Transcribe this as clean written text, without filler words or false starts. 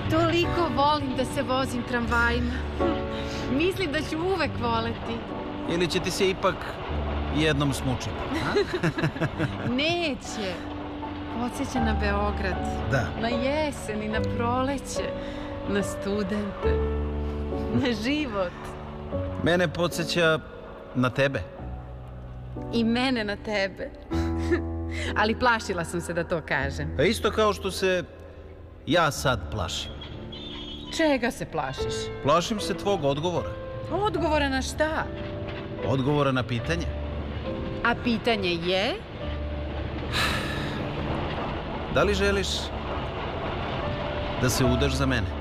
Toliko volim da se vozim tramvajima. Mislim da ću uvek voleti. Ili će ti se ipak jednom smučiti? Neće. Podsjeća na Beograd. Da. Na jesen i na proleće. Na studente. Na život. Mene podsjeća na tebe. I mene na tebe. Ali plašila sam se da to kažem. Pa isto kao što se ja sad plašim. Čega se plašiš? Plašim se tvog odgovora. Odgovora na šta? Odgovora na pitanje. A pitanje je? Da li želiš da se udaš za mene?